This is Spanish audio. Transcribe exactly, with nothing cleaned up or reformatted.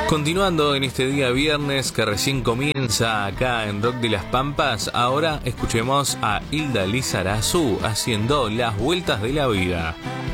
Continuando en este día viernes que recién comienza acá en Rock de las Pampas, ahora escuchemos a Hilda Lizarazu haciendo Las Vueltas de la Vida.